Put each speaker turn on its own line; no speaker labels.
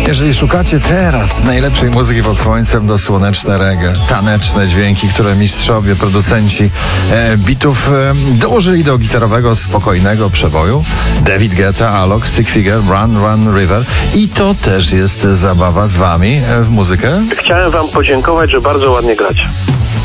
Jeżeli szukacie teraz najlepszej muzyki pod słońcem, to słoneczne reggae, taneczne dźwięki, które mistrzowie, producenci bitów dołożyli do gitarowego, spokojnego przeboju. David Guetta, Alok, Stick Figure, Run Run River. I to też jest zabawa z wami w muzykę.
Chciałem wam podziękować, że bardzo ładnie gracie.